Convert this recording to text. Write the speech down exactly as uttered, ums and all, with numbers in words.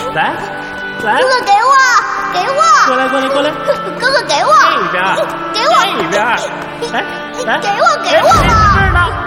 来，来， 哥哥给我，给我， 过来，过来，过来， 哥哥给我， 这边， 给我， 这边，来，来， 给我，给哎我嘛。 这儿呢。